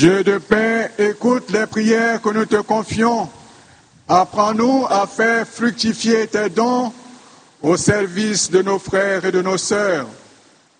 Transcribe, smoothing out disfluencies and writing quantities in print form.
Dieu de paix, écoute les prières que nous te confions. Apprends-nous à faire fructifier tes dons au service de nos frères et de nos sœurs.